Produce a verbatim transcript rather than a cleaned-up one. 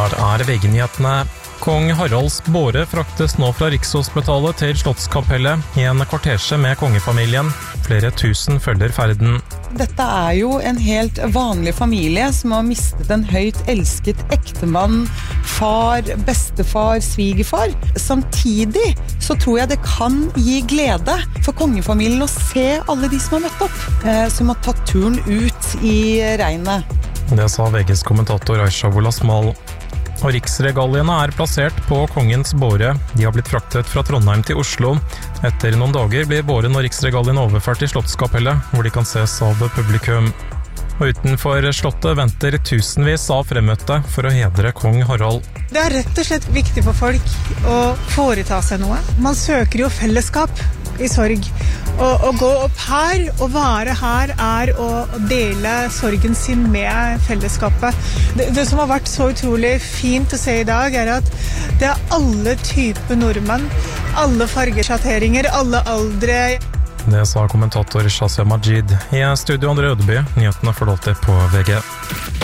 Her er V G-nyhetene. Kong Haralds båre fraktes nå fra Rikshospitalet til Slottskapellet i en kortesje med kongefamilien. Flere tusen følger ferden. Dette er jo en helt vanlig familie som har mistet en høyt elsket ektemann, far, bestefar, svigerfar. Samtidig så tror jeg det kan gi glede for kongefamilien å se alle de som har møtt opp, eh, som har tatt turen ut i regnet. Det sa V G's kommentator Aisha Wolasmal. Og riksregaliene er plassert på kongens båre. De har blitt fraktet fra Trondheim til Oslo. Etter noen dager blir båren og riksregalien overført til Slottskapellet, hvor de kan ses av publikum. Og utenfor slottet venter tusenvis av fremmøtte for å hedre kong Harald. Det er rett og slett viktig for folk å foreta seg noe. Man søker jo fellesskap i sorg. Og å gå opp her og være her er å dele sorgen sin med fellesskapet. Det, det som har vært så utrolig fint å se i dag er at det er alle typer nordmenn, alle fargesjatteringer, alle aldre. Det sa kommentator Shazia Majid. I studio Andre Ødeby, nyhetene får du alltid på V G.